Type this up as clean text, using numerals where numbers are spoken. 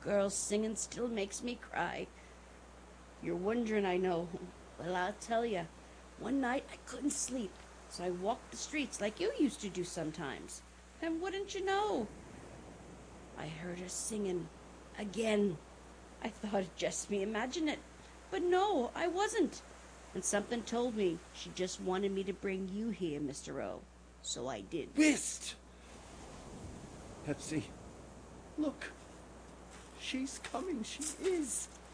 girl singing still makes me cry. You're wondering, I know. Well, I'll tell you. One night I couldn't sleep, so I walked the streets like you used to do sometimes. And wouldn't you know, I heard her singing again. I thought it just me imagine it, but no, I wasn't. And something told me she just wanted me to bring you here, Mr. O. So I did. Whist! Pepsi, look. She's coming, she is.